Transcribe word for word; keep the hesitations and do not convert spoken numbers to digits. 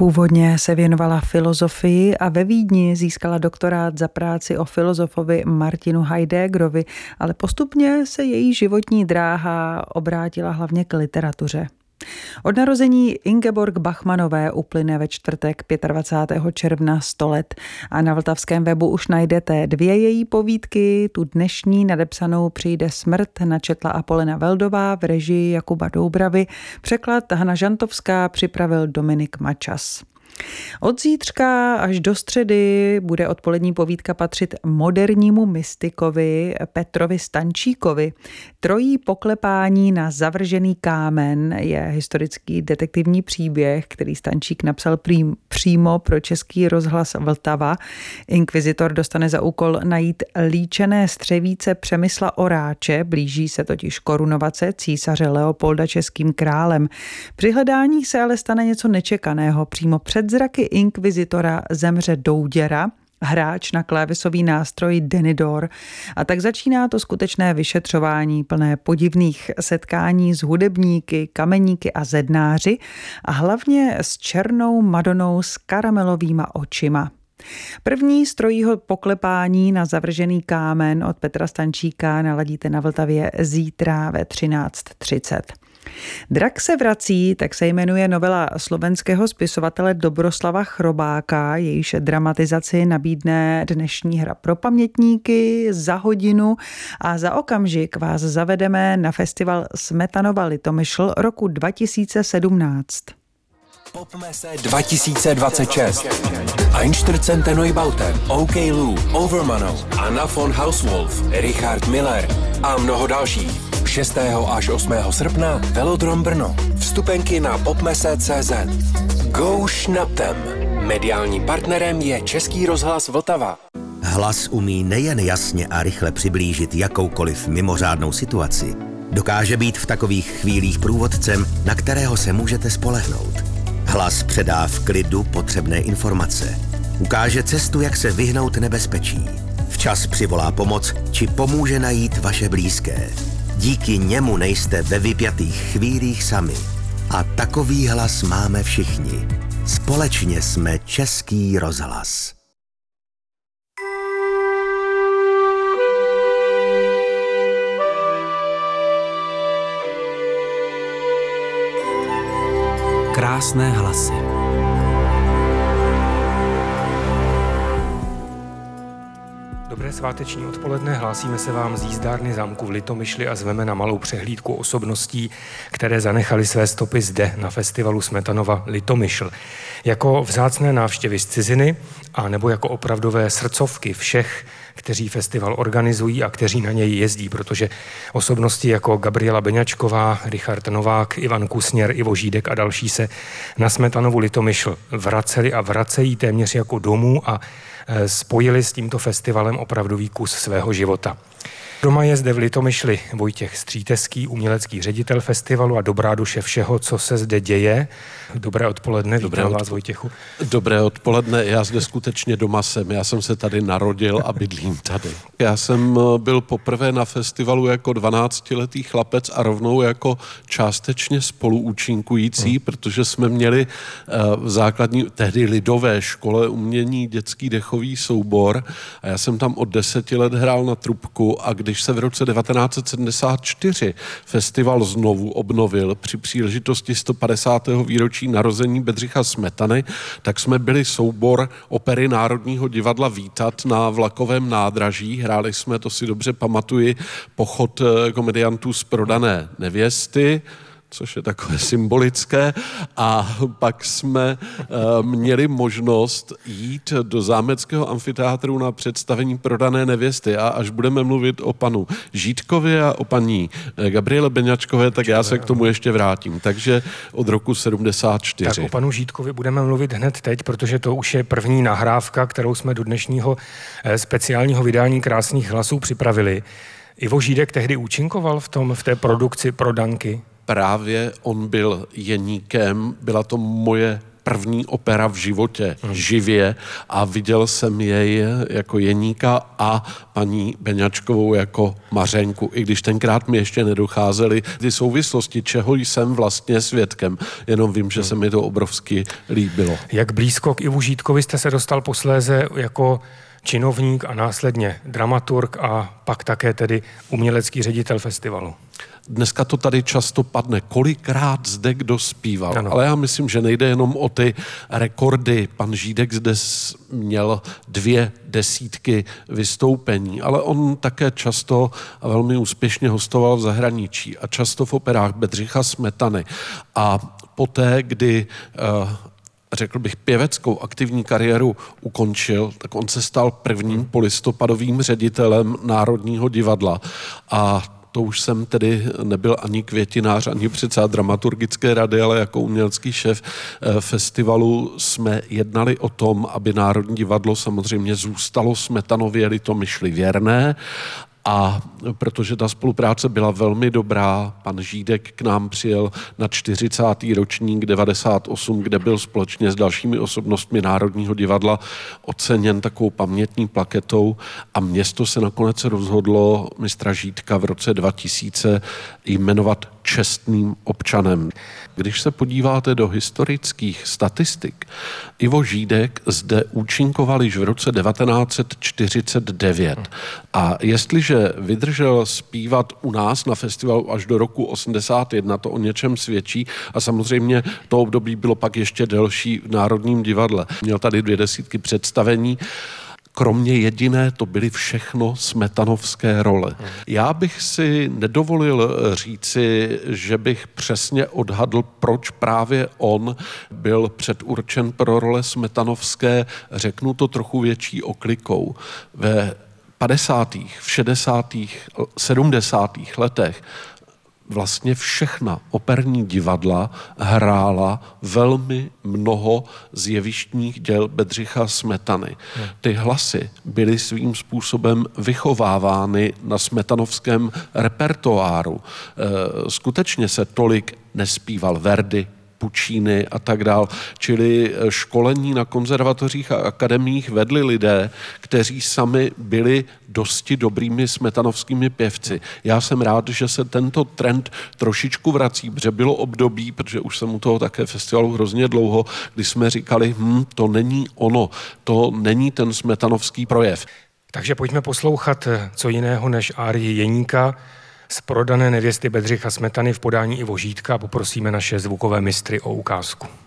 Původně se věnovala filozofii a ve Vídni získala doktorát za práci o filozofovi Martinu Heideggerovi, ale postupně se její životní dráha obrátila hlavně k literatuře. Od narození Ingeborg Bachmannové uplyne ve čtvrtek dvacátého pátého června sto let a na vltavském webu už najdete dvě její povídky. Tu dnešní nadepsanou Přijde smrt načetla Apolena Veldová v režii Jakuba Doubravy. Překlad Hana Žantovská připravil Dominik Mačas. Od zítřka až do středy bude odpolední povídka patřit modernímu mystikovi Petrovi Stančíkovi. Trojí poklepání na zavržený kámen je historický detektivní příběh, který Stančík napsal prým, přímo pro Český rozhlas Vltava. Inkvizitor dostane za úkol najít líčené střevíce Přemysla Oráče, blíží se totiž korunovace císaře Leopolda českým králem. Při hledání se ale stane něco nečekaného. Přímo před zraky inkvizitora zemře douděra, hráč na klávesový nástroj Denidor. A tak začíná to skutečné vyšetřování plné podivných setkání s hudebníky, kameníky a zednáři a hlavně s černou Madonou s karamelovýma očima. První z trojího poklepání na zavržený kámen od Petra Stančíka naladíte na Vltavě zítra ve třináct třicet. Drak se vrací, tak se jmenuje novela slovenského spisovatele Dobroslava Chrobáka, jejíž dramatizaci nabídne dnešní hra pro pamětníky za hodinu a za okamžik vás zavedeme na festival Smetanova Litomyšl roku dva tisíce sedmnáct. Popmese dva tisíce dvacet šest. Einstürzende Neubauten, OK Lou, Overmano, Anna von Hauswolf, Richard Miller a mnoho dalších. šestého až osmého srpna Velodrom Brno. Vstupenky na popmese tečka cé zet. Go šnaptem. Mediálním partnerem je Český rozhlas Vltava. Hlas umí nejen jasně a rychle přiblížit jakoukoliv mimořádnou situaci. Dokáže být v takových chvílích průvodcem, na kterého se můžete spolehnout. Hlas předá v klidu potřebné informace. Ukáže cestu, jak se vyhnout nebezpečí. Včas přivolá pomoc, či pomůže najít vaše blízké. Díky němu nejste ve vypjatých chvílích sami. A takový hlas máme všichni. Společně jsme Český rozhlas. Krásné hlasy. Dobré sváteční odpoledne, hlásíme se vám z jízdárny zámku v Litomyšli a zveme na malou přehlídku osobností, které zanechaly své stopy zde na festivalu Smetanova Litomyšl. Jako vzácné návštěvy z ciziny a nebo jako opravdové srdcovky všech, kteří festival organizují a kteří na něj jezdí, protože osobnosti jako Gabriela Beňačková, Richard Novák, Ivan Kusněr, Ivo Žídek a další se na Smetanovu Litomyšl vraceli a vracejí téměř jako domů a spojili s tímto festivalem opravdový kus svého života. Doma je zde v Litomyšli Vojtěch Stříteský, umělecký ředitel festivalu a dobrá duše všeho, co se zde děje. Dobré odpoledne, vítám vás, Vojtěchu. Dobré odpoledne, já zde skutečně doma jsem, já jsem se tady narodil a bydlím tady. Já jsem byl poprvé na festivalu jako dvanáctiletý chlapec a rovnou jako částečně spoluúčinkující, hmm. protože jsme měli v základní, tehdy lidové škole umění dětský dechový soubor a já jsem tam od deseti let hrál na trubku a když se v roce devatenáct set sedmdesát čtyři festival znovu obnovil při příležitosti sto padesátého výročí narození Bedřicha Smetany, tak jsme byli soubor opery Národního divadla vítat na vlakovém nádraží. Hráli jsme, to si dobře pamatuji, pochod komediantů z Prodané nevěsty, což je takové symbolické. A pak jsme uh, měli možnost jít do zámeckého amfiteátru na představení Prodané nevěsty. A až budeme mluvit o panu Žídkovi a o paní Gabriele Beňačkové, tak já se k tomu ještě vrátím. Takže od roku sedmdesát čtyři. Tak o panu Žídkovi budeme mluvit hned teď, protože to už je první nahrávka, kterou jsme do dnešního speciálního vydání Krásných hlasů připravili. Ivo Žídek tehdy účinkoval v tom, v té produkci Prodanky? Právě on byl jeníkem, byla to moje první opera v životě hmm. živě a viděl jsem jej jako Jeníka a paní Beňačkovou jako Mařenku, i když tenkrát mi ještě nedocházely ty souvislosti, čeho jsem vlastně svědkem. Jenom vím, že se mi to obrovsky líbilo. Jak blízko k Ivu Žítkovi jste se dostal posléze jako činovník a následně dramaturg a pak také tedy umělecký ředitel festivalu? Dneska to tady často padne, kolikrát zde kdo zpíval, ano. Ale já myslím, že nejde jenom o ty rekordy. Pan Žídek zde měl dvě desítky vystoupení, ale on také často a velmi úspěšně hostoval v zahraničí a často v operách Bedřicha Smetany. A poté, kdy uh, řekl bych, pěveckou aktivní kariéru ukončil, tak on se stal prvním polistopadovým ředitelem Národního divadla. A to už jsem tedy nebyl ani květinář, ani předseda dramaturgické rady, ale jako umělecký šéf festivalu jsme jednali o tom, aby Národní divadlo samozřejmě zůstalo Smetanově Litomyšli věrné. A protože ta spolupráce byla velmi dobrá, pan Žídek k nám přijel na čtyřicátý ročník devadesát osm, kde byl společně s dalšími osobnostmi Národního divadla oceněn takovou pamětní plaketou a město se nakonec rozhodlo mistra Žídka v roce dva tisíce jmenovat čestným občanem. Když se podíváte do historických statistik, Ivo Žídek zde účinkoval již v roce devatenáct set čtyřicet devět. A jestliže vydržel zpívat u nás na festivalu až do roku osmdesát jedna, to o něčem svědčí. A samozřejmě to období bylo pak ještě delší v Národním divadle. Měl tady dvě desítky představení. Kromě jediné, to byly všechno smetanovské role. Já bych si nedovolil říci, že bych přesně odhadl, proč právě on byl předurčen pro role smetanovské, řeknu to trochu větší oklikou. Ve padesátých, v šedesátých, sedmdesátých letech vlastně všechna operní divadla hrála velmi mnoho z jevištních děl Bedřicha Smetany. Ty hlasy byly svým způsobem vychovávány na smetanovském repertoáru. Skutečně se tolik nespíval Verdi, Puccini a tak dál. Čili školení na konzervatořích a akademiích vedli lidé, kteří sami byli dosti dobrými smetanovskými pěvci. Já jsem rád, že se tento trend trošičku vrací, protože bylo období, protože už jsem u toho také festivalu hrozně dlouho, kdy jsme říkali, hm, to není ono, to není ten smetanovský projev. Takže pojďme poslouchat co jiného než árii Jeníka z Prodané nevěsty Bedřicha Smetany v podání Ivo Žídka a poprosíme naše zvukové mistry o ukázku.